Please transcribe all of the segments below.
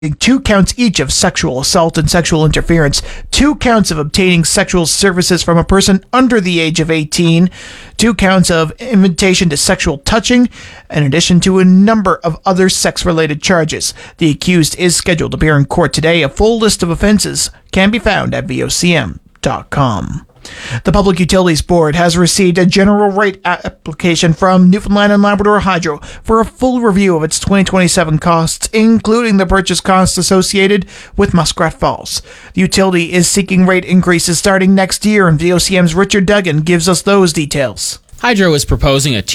2 counts each of sexual assault and sexual interference, 2 counts of obtaining sexual services from a person under the age of 18, 2 counts of invitation to sexual touching, in addition to a number of other sex-related charges. The accused is scheduled to appear in court today. A full list of offenses can be found at vocm.com. The Public Utilities Board has received a general rate application from Newfoundland and Labrador Hydro for a full review of its 2027 costs, including the purchase costs associated with Muskrat Falls. The utility is seeking rate increases starting next year, and VOCM's Richard Duggan gives us those details. Hydro is proposing a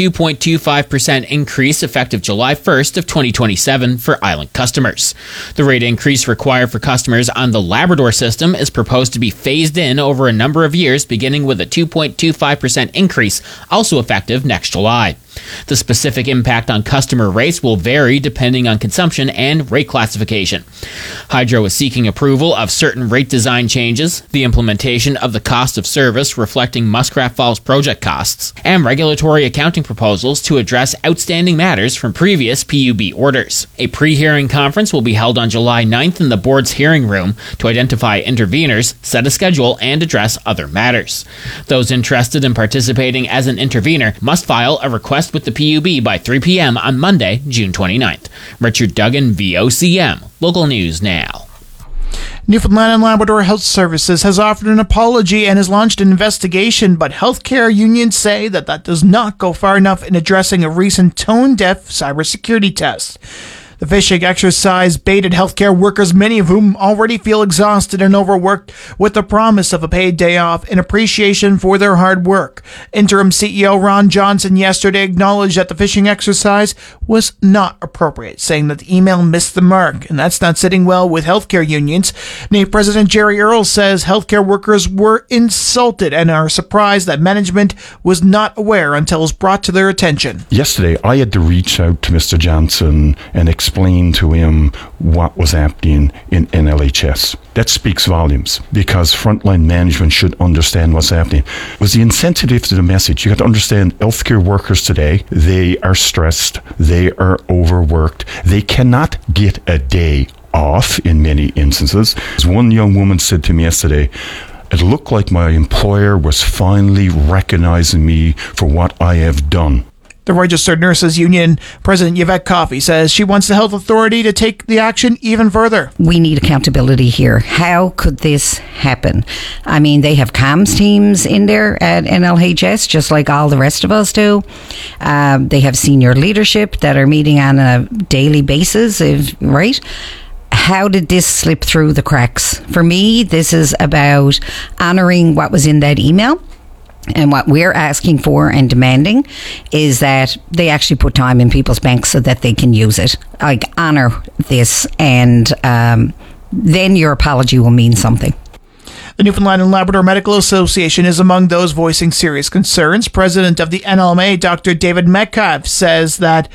2.25% increase effective July 1st of 2027 for island customers. The rate increase required for customers on the Labrador system is proposed to be phased in over a number of years, beginning with a 2.25% increase, also effective next July. The specific impact on customer rates will vary depending on consumption and rate classification. Hydro is seeking approval of certain rate design changes, the implementation of the cost of service reflecting Muskrat Falls project costs, and regulatory accounting proposals to address outstanding matters from previous PUB orders. A pre-hearing conference will be held on July 9th in the board's hearing room to identify interveners, set a schedule, and address other matters. Those interested in participating as an intervener must file a request with the PUB by 3 p.m. on Monday, June 29th. Richard Duggan, VOCM. Local News Now. Newfoundland and Labrador Health Services has offered an apology and has launched an investigation, but healthcare unions say that does not go far enough in addressing a recent tone-deaf cybersecurity test. The phishing exercise baited healthcare workers, many of whom already feel exhausted and overworked, with the promise of a paid day off in appreciation for their hard work. Interim CEO Ron Johnson yesterday acknowledged that the phishing exercise was not appropriate, saying that the email missed the mark, and that's not sitting well with healthcare unions. NAPE President Jerry Earle says healthcare workers were insulted and are surprised that management was not aware until it was brought to their attention. Yesterday, I had to reach out to Mr. Johnson and explain to him what was happening in NLHS. That speaks volumes, because frontline management should understand what's happening. It was the insensitive to the message. You got to understand, healthcare workers today, they are stressed, they are overworked, they cannot get a day off in many instances. As one young woman said to me yesterday, it looked like my employer was finally recognizing me for what I have done. The Registered Nurses Union President Yvette Coffey says she wants the health authority to take the action even further. We need accountability here. How could this happen? I mean, they have comms teams in there at NLHS, just like all the rest of us do. They have senior leadership that are meeting on a daily basis, right? How did this slip through the cracks? For me, this is about honouring what was in that email. And what we're asking for and demanding is that they actually put time in people's banks so that they can use it. Like, honour this, and then your apology will mean something. The Newfoundland and Labrador Medical Association is among those voicing serious concerns. President of the NLMA, Dr. David Metcalf, says that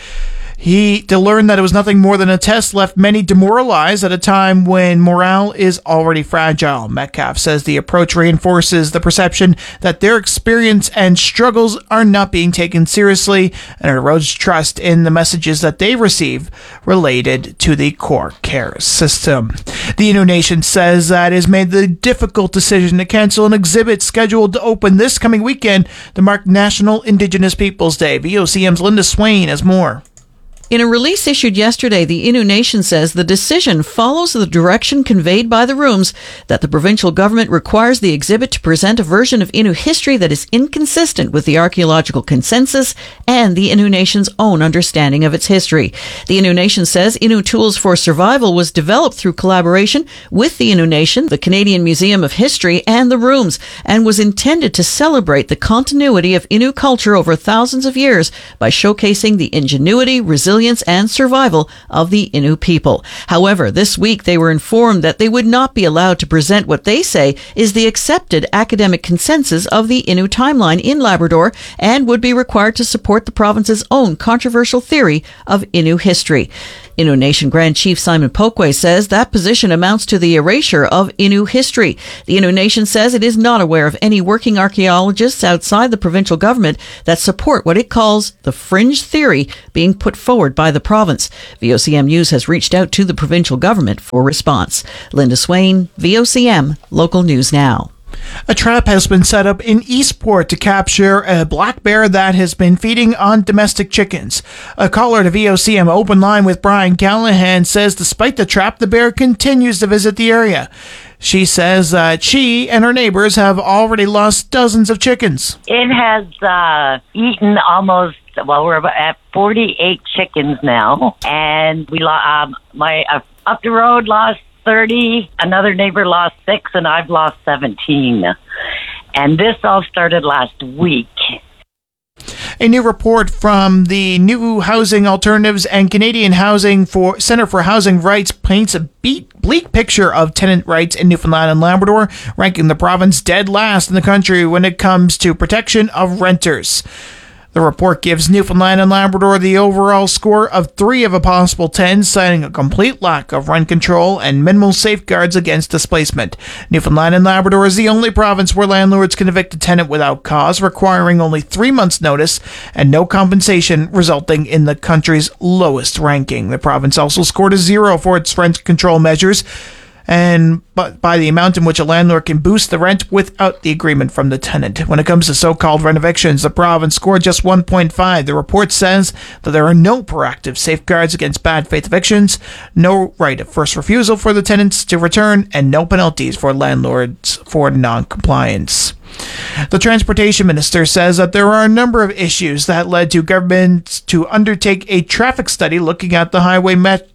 to learn that it was nothing more than a test left many demoralized at a time when morale is already fragile. Metcalf says the approach reinforces the perception that their experience and struggles are not being taken seriously, and erodes trust in the messages that they receive related to the core care system. The Innu Nation says that it has made the difficult decision to cancel an exhibit scheduled to open this coming weekend to mark National Indigenous Peoples Day. VOCM's Linda Swain has more. In a release issued yesterday, the Innu Nation says the decision follows the direction conveyed by the rooms that the provincial government requires the exhibit to present a version of Innu history that is inconsistent with the archaeological consensus and the Innu Nation's own understanding of its history. The Innu Nation says Innu Tools for Survival was developed through collaboration with the Innu Nation, the Canadian Museum of History, and the rooms, and was intended to celebrate the continuity of Innu culture over thousands of years by showcasing the ingenuity, resilience, and survival of the Innu people. However, this week they were informed that they would not be allowed to present what they say is the accepted academic consensus of the Innu timeline in Labrador, and would be required to support the province's own controversial theory of Innu history. Innu Nation Grand Chief Simon Pokwe says that position amounts to the erasure of Innu history. The Innu Nation says it is not aware of any working archaeologists outside the provincial government that support what it calls the fringe theory being put forward by the province. VOCM News has reached out to the provincial government for response. Linda Swain, VOCM, Local News Now. A trap has been set up in Eastport to capture a black bear that has been feeding on domestic chickens. A caller to VOCM Open Line with Brian Callahan says despite the trap, the bear continues to visit the area. She says that she and her neighbors have already lost dozens of chickens. It has eaten almost, we're at 48 chickens now. And we up the road lost 30, another neighbor lost 6, and I've lost 17. And this all started last week. A new report from the New Housing Alternatives and Canadian Centre for Housing Rights paints a bleak picture of tenant rights in Newfoundland and Labrador, ranking the province dead last in the country when it comes to protection of renters. The report gives Newfoundland and Labrador the overall score of 3 of a possible 10, citing a complete lack of rent control and minimal safeguards against displacement. Newfoundland and Labrador is the only province where landlords can evict a tenant without cause, requiring only 3 months' notice and no compensation, resulting in the country's lowest ranking. The province also scored a 0 for its rent control measures, but by the amount in which a landlord can boost the rent without the agreement from the tenant. When it comes to so-called rent evictions, the province scored just 1.5. The report says that there are no proactive safeguards against bad faith evictions, no right of first refusal for the tenants to return, and no penalties for landlords for non-compliance. The Transportation Minister says that there are a number of issues that led to government to undertake a traffic study looking at the highway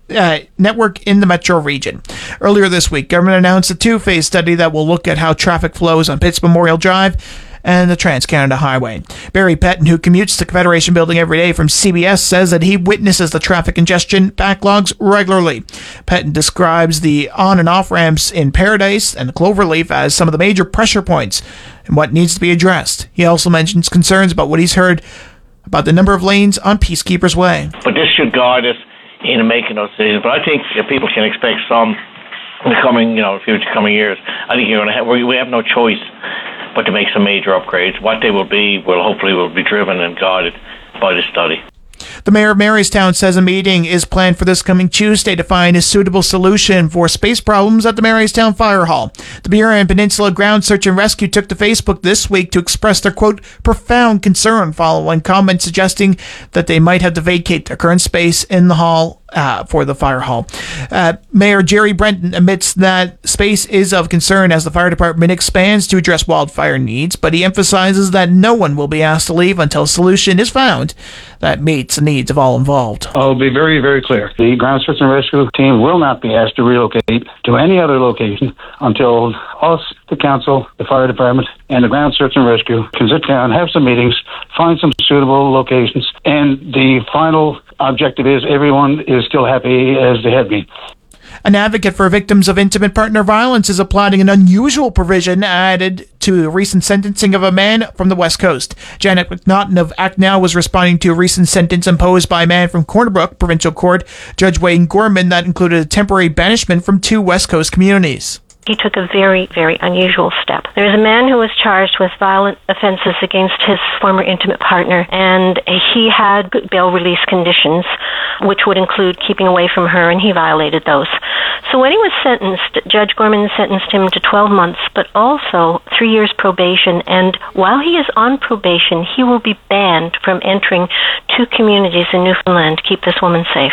network in the metro region. Earlier this week, government announced a 2-phase study that will look at how traffic flows on Pitts Memorial Drive and the Trans-Canada Highway. Barry Petton, who commutes to Confederation Building every day from CBS, says that he witnesses the traffic congestion backlogs regularly. Petton describes the on- and off-ramps in Paradise and Cloverleaf as some of the major pressure points and what needs to be addressed. He also mentions concerns about what he's heard about the number of lanes on Peacekeepers Way. But this should guide us in making those decisions. But I think people can expect some in the coming, future coming years. I think we have no choice but to make some major upgrades. What they will be will be driven and guided by this study. The mayor of Marystown says a meeting is planned for this coming Tuesday to find a suitable solution for space problems at the Marystown Fire Hall. The Burin Peninsula Ground Search and Rescue took to Facebook this week to express their, quote, profound concern following comments suggesting that they might have to vacate their current space in the hall for the fire hall. Mayor Jerry Brenton admits that space is of concern as the fire department expands to address wildfire needs, but he emphasizes that no one will be asked to leave until a solution is found that meets the needs of all involved. I'll be very, very clear. The Ground Search and Rescue team will not be asked to relocate to any other location until us, the council, the fire department, and the Ground Search and Rescue can sit down, have some meetings, find some suitable locations, and the final objective is everyone is still happy as they have been. An advocate for victims of intimate partner violence is applauding an unusual provision added to the recent sentencing of a man from the West Coast. Janet McNaughton of Act Now was responding to a recent sentence imposed by a man from Corner Brook Provincial Court, Judge Wayne Gorman, that included a temporary banishment from 2 West Coast communities. He took a very, very unusual step. There's a man who was charged with violent offenses against his former intimate partner, and he had bail release conditions, which would include keeping away from her, and he violated those. So when he was sentenced, Judge Gorman sentenced him to 12 months, but also 3 years probation, and while he is on probation, he will be banned from entering 2 communities in Newfoundland to keep this woman safe.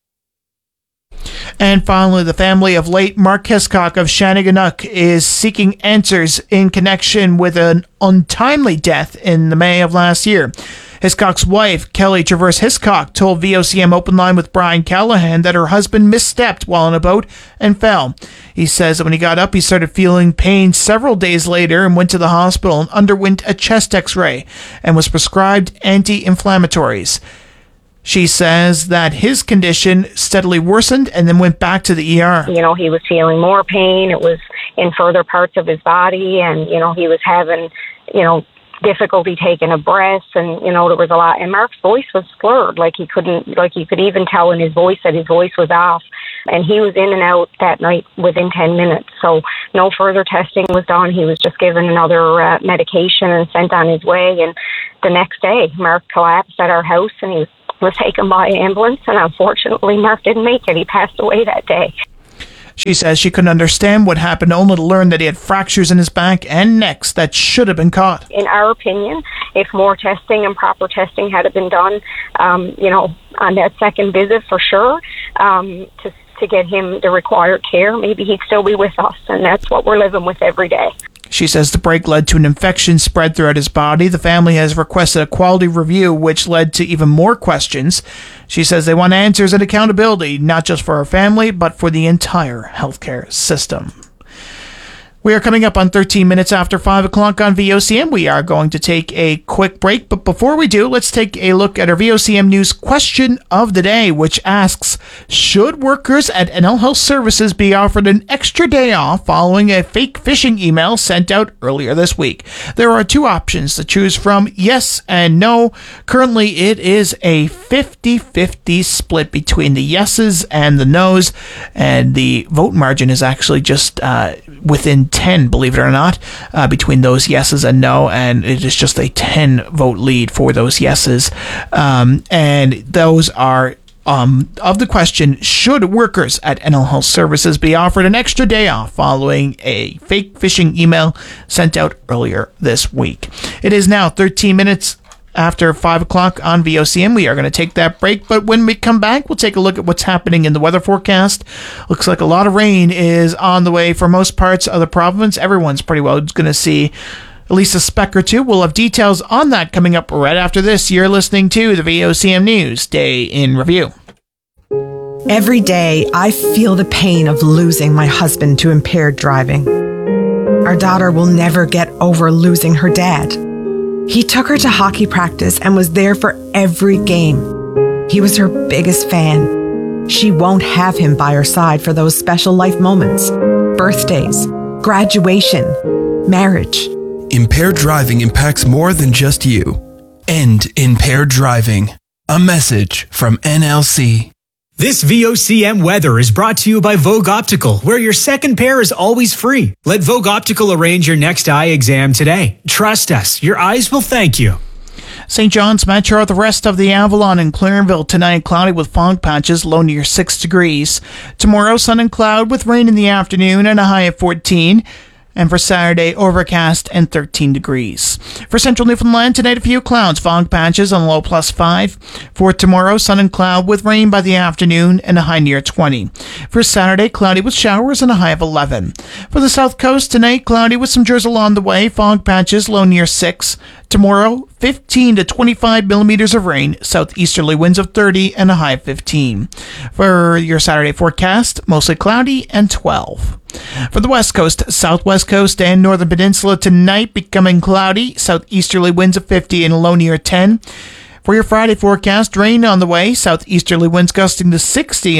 And finally, the family of late Mark Hiscock of Shanneyganock is seeking answers in connection with an untimely death in the May of last year. Hiscock's wife, Kelly Traverse Hiscock, told VOCM Open Line with Brian Callahan that her husband misstepped while on a boat and fell. He says that when he got up, he started feeling pain several days later and went to the hospital and underwent a chest x-ray and was prescribed anti-inflammatories. She says that his condition steadily worsened and then went back to the ER. He was feeling more pain. It was in further parts of his body, and, he was having, difficulty taking a breath, and there was a lot. And Mark's voice was slurred, you could even tell in his voice that his voice was off. And he was in and out that night within 10 minutes. So no further testing was done. He was just given another medication and sent on his way. And the next day, Mark collapsed at our house, and he was taken by ambulance. And unfortunately, Mark didn't make it. He passed away that day. She says she couldn't understand what happened, only to learn that he had fractures in his back and neck that should have been caught. In our opinion, if more testing and proper testing had been done, on that second visit for sure, to get him the required care, maybe he'd still be with us, and that's what we're living with every day. She says the break led to an infection spread throughout his body. The family has requested a quality review, which led to even more questions. She says they want answers and accountability, not just for our family, but for the entire healthcare system. We are coming up on 13 minutes after 5 o'clock on VOCM. We are going to take a quick break, but before we do, let's take a look at our VOCM News question of the day, which asks, should workers at NL Health Services be offered an extra day off following a fake phishing email sent out earlier this week? There are two options to choose from, yes and no. Currently, it is a 50-50 split between the yeses and the nos, and the vote margin is actually just within 10, believe it or not, between those yeses and no, and it is just a 10 vote lead for those yeses. And those are of the question, should workers at NL Health Services be offered an extra day off following a fake phishing email sent out earlier this week? It is now 13 minutes after 5 o'clock on VOCM. We are going to take that break, but when we come back, we'll take a look at what's happening in the weather forecast. Looks like a lot of rain is on the way for most parts of the province. Everyone's pretty well going to see at least a speck or two. We'll have details on that coming up right after this. You're listening to the VOCM News Day in Review. Every day, I feel the pain of losing my husband to impaired driving. Our daughter will never get over losing her dad. He took her to hockey practice and was there for every game. He was her biggest fan. She won't have him by her side for those special life moments, birthdays, graduation, marriage. Impaired driving impacts more than just you. End impaired driving. A message from NLC. This VOCM weather is brought to you by Vogue Optical, where your second pair is always free. Let Vogue Optical arrange your next eye exam today. Trust us, your eyes will thank you. St. John's Metro, the rest of the Avalon and Clarenville tonight, cloudy with fog patches, low near 6 degrees. Tomorrow, sun and cloud with rain in the afternoon and a high of 14. And for Saturday, overcast and 13 degrees. For central Newfoundland, tonight a few clouds, fog patches on low +5. For tomorrow, sun and cloud with rain by the afternoon and a high near 20. For Saturday, cloudy with showers and a high of 11. For the south coast, tonight, cloudy with some drizzle on the way, fog patches, low near 6. Tomorrow, 15 to 25 millimeters of rain, southeasterly winds of 30 and a high of 15. For your Saturday forecast, mostly cloudy and 12. For the west coast, southwest coast, and northern peninsula, tonight becoming cloudy, southeasterly winds of 50 and a low near 10. For your Friday forecast, rain on the way, southeasterly winds gusting to 60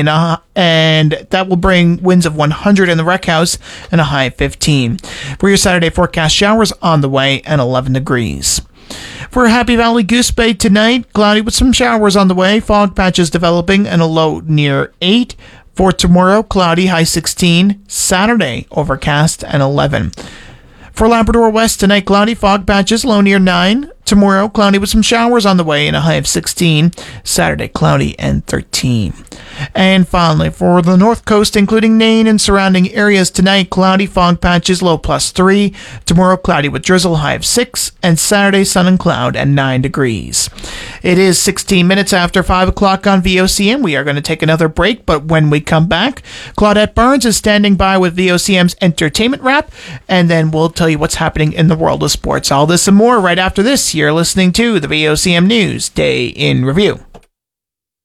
and that will bring winds of 100 in the Rec House and a high of 15. For your Saturday forecast, showers on the way and 11 degrees. For Happy Valley Goose Bay tonight, cloudy with some showers on the way, fog patches developing and a low near 8. For tomorrow, cloudy, high 16. Saturday, overcast and 11. For Labrador West tonight, cloudy, fog patches, low near 9. Tomorrow, cloudy with some showers on the way and a high of 16. Saturday, cloudy and 13. And finally, for the north coast, including Nain and surrounding areas tonight, cloudy, fog patches, low +3. Tomorrow, cloudy with drizzle, high of 6. And Saturday, sun and cloud and 9 degrees. It is 16 minutes after 5 o'clock on VOCM. We are going to take another break, but when we come back, Claudette Barnes is standing by with VOCM's Entertainment Wrap, and then we'll tell you what's happening in the world of sports. All this and more right after this. You're listening to the VOCM News Day in Review.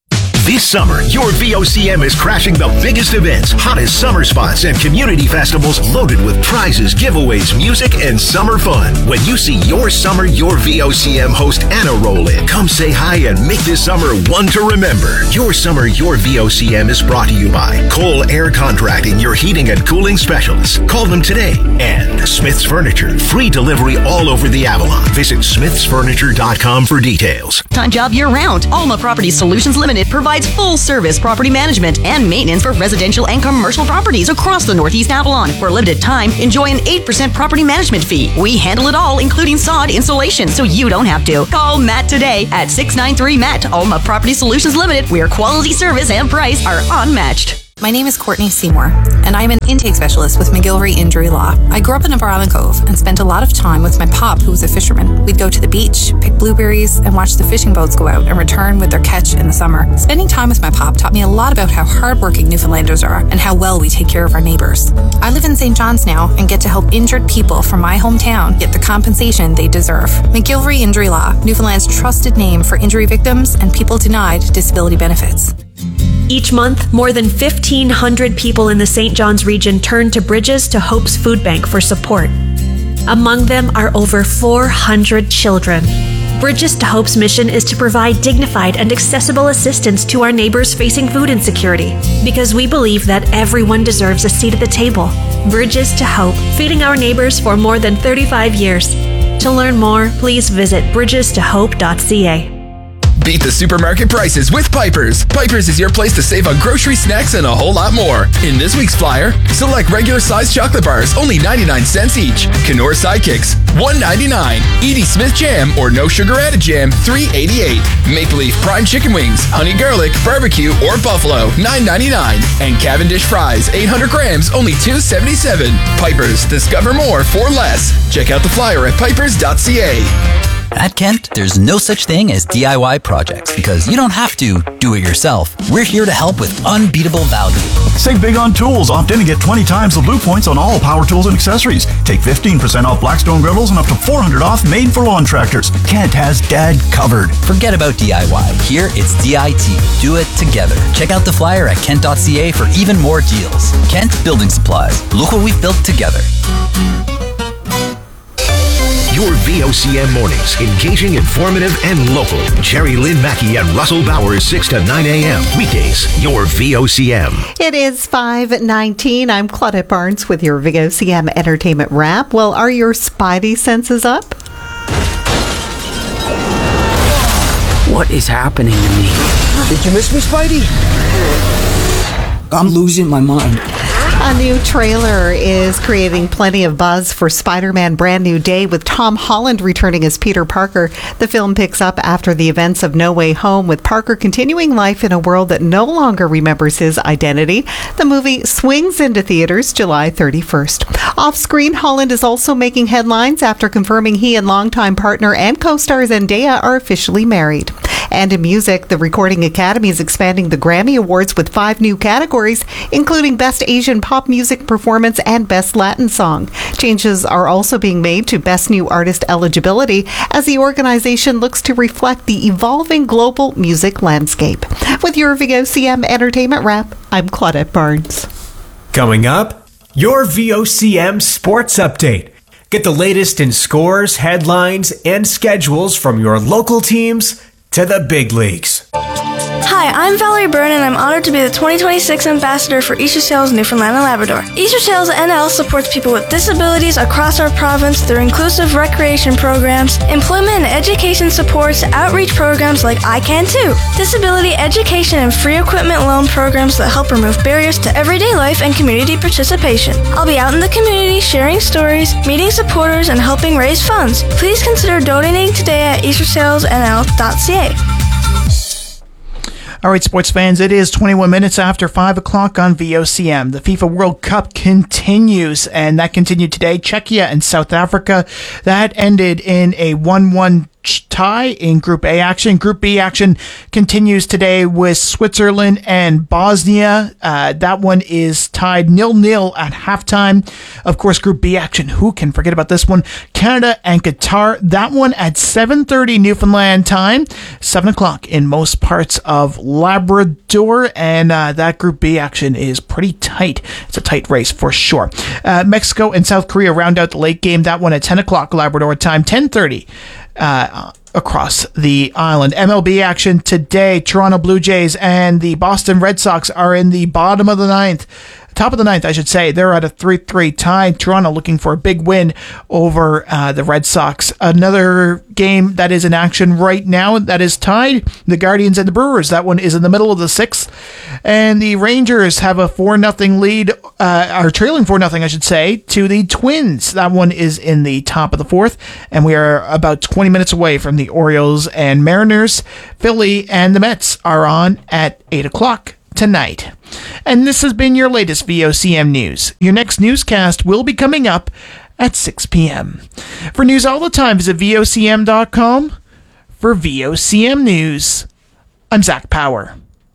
This summer, your VOCM is crashing the biggest events, hottest summer spots, and community festivals loaded with prizes, giveaways, music, and summer fun. When you see Your Summer, Your VOCM host Anna roll in, come say hi and make this summer one to remember. Your Summer, Your VOCM is brought to you by Cole Air Contracting, your heating and cooling specialists. Call them today. And Smith's Furniture, free delivery all over the Avalon. Visit smithsfurniture.com for details. Time job year-round. Alma Property Solutions Limited provides full-service property management and maintenance for residential and commercial properties across the Northeast Avalon. For a limited time, enjoy an 8% property management fee. We handle it all, including sod installation, so you don't have to. Call Matt today at 693-MATT. Alma Property Solutions Limited, where quality service and price are unmatched. My name is Courtney Seymour, and I'm an intake specialist with McGilvery Injury Law. I grew up in Upper Island Cove and spent a lot of time with my pop, who was a fisherman. We'd go to the beach, pick blueberries, and watch the fishing boats go out and return with their catch in the summer. Spending time with my pop taught me a lot about how hardworking Newfoundlanders are and how well we take care of our neighbors. I live in St. John's now and get to help injured people from my hometown get the compensation they deserve. McGilvery Injury Law, Newfoundland's trusted name for injury victims and people denied disability benefits. Each month, more than 1,500 people in the St. John's region turn to Bridges to Hope's Food Bank for support. Among them are over 400 children. Bridges to Hope's mission is to provide dignified and accessible assistance to our neighbors facing food insecurity, because we believe that everyone deserves a seat at the table. Bridges to Hope, feeding our neighbors for more than 35 years. To learn more, please visit bridgestohope.ca. Beat the supermarket prices with Piper's. Piper's is your place to save on grocery, snacks, and a whole lot more. In this week's flyer, select regular sized chocolate bars, only 99 cents each. Knorr Sidekicks, $1.99. Edie Smith Jam or No Sugar Added Jam, $3.88. Maple Leaf Prime Chicken Wings, Honey Garlic, Barbecue, or Buffalo, $9.99. And Cavendish Fries, 800 grams, only $2.77. Piper's, discover more for less. Check out the flyer at pipers.ca. At Kent, there's no such thing as DIY projects because you don't have to do it yourself. We're here to help with unbeatable value. Save big on tools. Opt in and get 20 times the Blue Points on all power tools and accessories. Take 15% off Blackstone griddles and up to $400 off made for lawn tractors. Kent has Dad covered. Forget about DIY. Here, it's DIT. Do it together. Check out the flyer at kent.ca for even more deals. Kent Building Supplies. Look what we've built together. Your VOCM mornings, engaging, informative, and local. Jerry Lynn Mackey and Russell Bowers, 6 to 9 a.m. Weekdays, your VOCM. It is 5:19. I'm Claudette Barnes with your VOCM Entertainment Wrap. Well, are your spidey senses up? What is happening to me? Did you miss me, Spidey? I'm losing my mind. A new trailer is creating plenty of buzz for Spider-Man Brand New Day, with Tom Holland returning as Peter Parker. The film picks up after the events of No Way Home, with Parker continuing life in a world that no longer remembers his identity. The movie swings into theaters July 31st. Off-screen, Holland is also making headlines after confirming he and longtime partner and co-star Zendaya are officially married. And in music, the Recording Academy is expanding the Grammy Awards with 5 new categories, including Best Asian Pop Music Performance and Best Latin Song. Changes are also being made to Best New Artist eligibility as the organization looks to reflect the evolving global music landscape. With your VOCM Entertainment Wrap, I'm Claudette Barnes. Coming up, your VOCM Sports Update. Get the latest in scores, headlines, and schedules from your local teams to the big leagues. Hi, I'm Valerie Byrne, and I'm honored to be the 2026 ambassador for Easter Sails Newfoundland and Labrador. Easter Sails NL supports people with disabilities across our province through inclusive recreation programs, employment and education supports, outreach programs like I Can Too, disability education and free equipment loan programs that help remove barriers to everyday life and community participation. I'll be out in the community sharing stories, meeting supporters, and helping raise funds. Please consider donating today at eastersailsnl.ca. All right, sports fans, it is 21 minutes after 5 o'clock on VOCM. The FIFA World Cup continues, and that continued today. Czechia and South Africa, that ended in a 1-1 tie in Group A action. Group B action continues today with Switzerland and Bosnia. That one is tied 0-0 at halftime. Of course, Group B action, who can forget about this one? Canada and Qatar. That one at 7:30 Newfoundland time, 7 o'clock in most parts of Labrador. And that Group B action is pretty tight. It's a tight race for sure. Mexico and South Korea round out the late game. That one at 10 o'clock Labrador time, 10:30 across the island. MLB action today. Toronto Blue Jays and the Boston Red Sox are in the bottom of the ninth. Top of the ninth, I should say. They're at a 3-3 tie. Toronto looking for a big win over the Red Sox. Another game that is in action right now that is tied. The Guardians and the Brewers. That one is in the middle of the sixth. And the Rangers have a 4-0 lead, are trailing 4-0, I should say, to the Twins. That one is in the top of the fourth. And we are about 20 minutes away from the Orioles and Mariners. Philly and the Mets are on at 8 o'clock tonight. And this has been your latest VOCM news. Your next newscast will be coming up at 6 p.m. For news all the time, visit VOCM.com. For VOCM News, I'm Zach Power.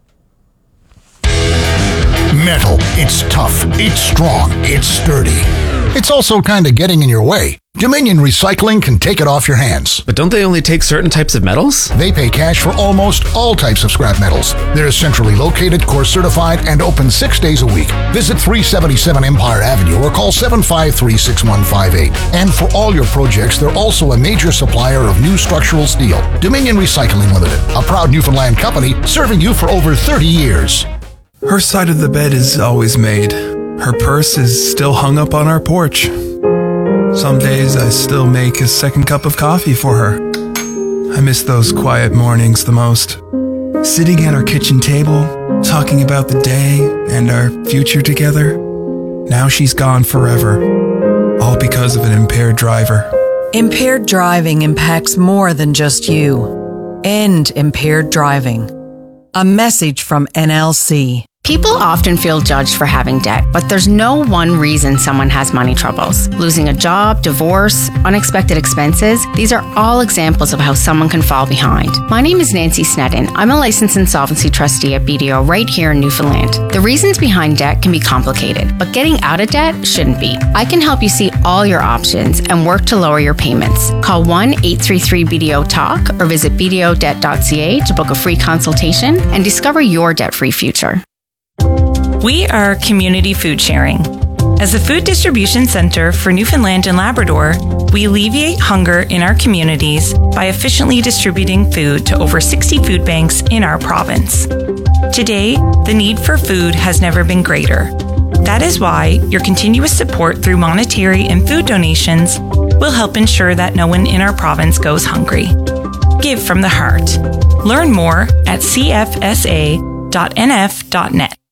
Metal. It's tough. It's strong. It's sturdy. It's also kind of getting in your way. Dominion Recycling can take it off your hands. But don't they only take certain types of metals? They pay cash for almost all types of scrap metals. They're centrally located, course certified, and open 6 days a week. Visit 377 Empire Avenue or call 753-6158. And for all your projects, they're also a major supplier of new structural steel. Dominion Recycling Limited, a proud Newfoundland company serving you for over 30 years. Her side of the bed is always made. Her purse is still hung up on our porch. Some days I still make a second cup of coffee for her. I miss those quiet mornings the most. Sitting at our kitchen table, talking about the day and our future together. Now she's gone forever, all because of an impaired driver. Impaired driving impacts more than just you. End impaired driving. A message from NLC. People often feel judged for having debt, but there's no one reason someone has money troubles. Losing a job, divorce, unexpected expenses, these are all examples of how someone can fall behind. My name is Nancy Sneddon. I'm a licensed insolvency trustee at BDO right here in Newfoundland. The reasons behind debt can be complicated, but getting out of debt shouldn't be. I can help you see all your options and work to lower your payments. Call 1-833-BDO-TALK or visit bdodebt.ca to book a free consultation and discover your debt-free future. We are Community Food Sharing. As a food distribution center for Newfoundland and Labrador, we alleviate hunger in our communities by efficiently distributing food to over 60 food banks in our province. Today, the need for food has never been greater. That is why your continuous support through monetary and food donations will help ensure that no one in our province goes hungry. Give from the heart. Learn more at cfsa.nf.net.